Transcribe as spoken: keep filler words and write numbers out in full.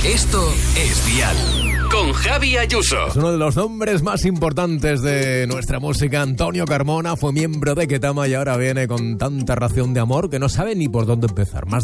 Esto es Dial. Con Javi Ayuso. Es uno de los nombres más importantes de nuestra música. Antonio Carmona fue miembro de Ketama y ahora viene con tanta ración de amor que no sabe ni por dónde empezar. Más